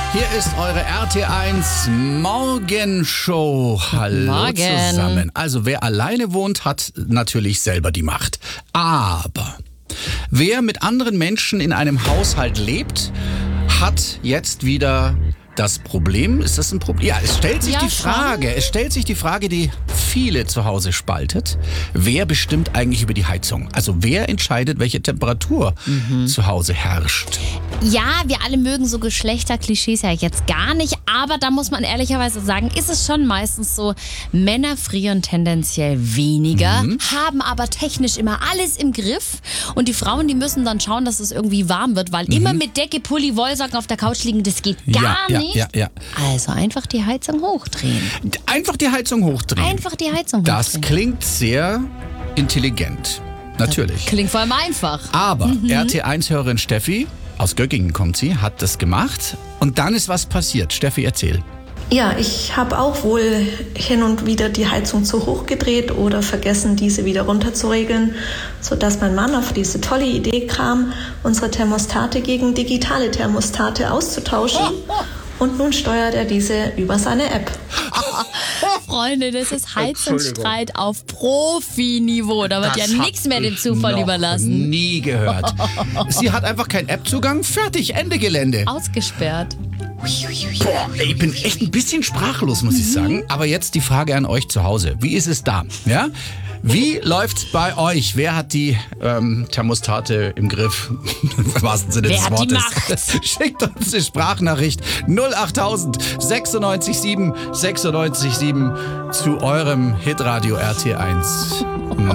Hier ist eure RT1 Morgenshow. Hallo Morgen. zusammen. Also wer alleine wohnt, hat natürlich selber die Macht. Aber wer mit anderen Menschen in einem Haushalt lebt, hat jetzt wieder das Problem. Ist das ein Problem? Ja, es stellt sich die Frage. Es stellt sich die Frage, die viele zu Hause spaltet. Wer bestimmt eigentlich über die Heizung? Also wer entscheidet, welche Temperatur zu Hause herrscht? Ja, wir alle mögen so Geschlechterklischees ja jetzt gar nicht, aber da muss man ehrlicherweise sagen, ist es schon meistens so, Männer frieren tendenziell weniger, haben aber technisch immer alles im Griff und die Frauen, die müssen dann schauen, dass es irgendwie warm wird, weil immer mit Decke, Pulli, Wollsocken auf der Couch liegen, das geht gar nicht. Ja. Also einfach die Heizung hochdrehen. Einfach die Heizung hochdrehen. Einfach die Heizung Das hochdrehen. klingt sehr intelligent. Natürlich. Klingt vor allem einfach. Aber RT1-Hörerin Steffi, aus Göggingen kommt sie, hat das gemacht. Und dann ist was passiert. Steffi, erzähl. Ja, ich habe auch wohl hin und wieder die Heizung zu hoch gedreht oder vergessen, diese wieder runterzuregeln, sodass mein Mann auf diese tolle Idee kam, unsere Thermostate gegen digitale Thermostate auszutauschen. Und nun steuert er diese über seine App. Freunde, das ist Heizungsstreit auf Profiniveau. Da wird ja nichts mehr dem Zufall überlassen. Nie gehört. Sie hat einfach keinen App-Zugang. Fertig, Ende Gelände. Ausgesperrt. Boah, ey, ich bin echt ein bisschen sprachlos, muss ich sagen. Aber jetzt die Frage an euch zu Hause. Wie ist es da? Ja? Wie läuft's bei euch? Wer hat die Thermostate im Griff? Im wahrsten Sinne des Wer hat die Wortes. Macht? Schickt uns eine Sprachnachricht 08000 96 7 96 7 zu eurem Hitradio RT1.